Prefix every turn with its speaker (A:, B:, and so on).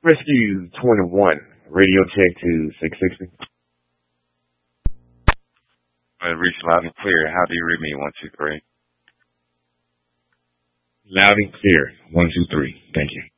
A: Rescue 21, radio check to 660.
B: Reach loud and clear. How do you read me? 1, 2, 3.
A: Loud and clear, 1, 2, 3. Thank you.